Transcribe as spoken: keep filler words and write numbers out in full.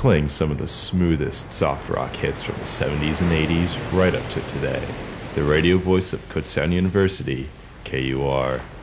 playing some of the smoothest soft rock hits from the seventies and eighties right up to today. The radio voice of Kutztown University, K U R.